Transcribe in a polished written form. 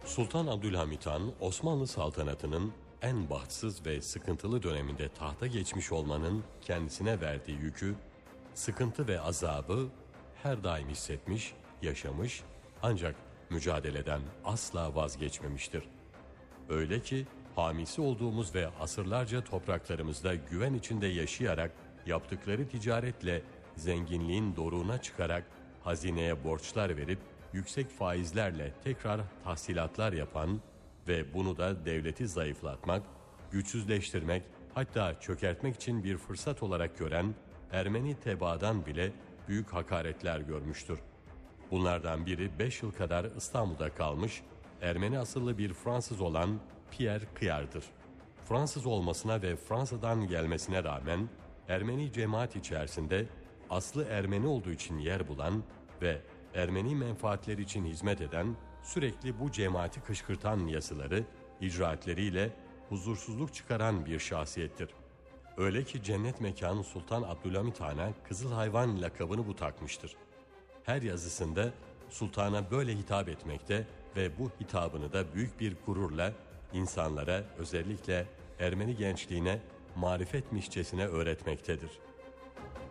Sultan Abdülhamit Han, Osmanlı saltanatının en bahtsız ve sıkıntılı döneminde tahta geçmiş olmanın kendisine verdiği yükü, sıkıntı ve azabı her daim hissetmiş, yaşamış, ancak mücadeleden asla vazgeçmemiştir. Öyle ki hamisi olduğumuz ve asırlarca topraklarımızda güven içinde yaşayarak yaptıkları ticaretle zenginliğin doruğuna çıkarak hazineye borçlar verip yüksek faizlerle tekrar tahsilatlar yapan ve bunu da devleti zayıflatmak, güçsüzleştirmek, hatta çökertmek için bir fırsat olarak gören Ermeni tebaadan bile büyük hakaretler görmüştür. Bunlardan biri 5 yıl kadar İstanbul'da kalmış Ermeni asıllı bir Fransız olan Pierre Kıyar'dır. Fransız olmasına ve Fransa'dan gelmesine rağmen Ermeni cemaat içerisinde aslı Ermeni olduğu için yer bulan ve Ermeni menfaatleri için hizmet eden, sürekli bu cemaati kışkırtan yasaları, icraatleriyle huzursuzluk çıkaran bir şahsiyettir. Öyle ki cennet mekanı Sultan Abdülhamit Han'a Kızıl Hayvan lakabını bu takmıştır. Her yazısında sultana böyle hitap etmekte ve bu hitabını da büyük bir gururla insanlara, özellikle Ermeni gençliğine marifetmişçesine öğretmektedir.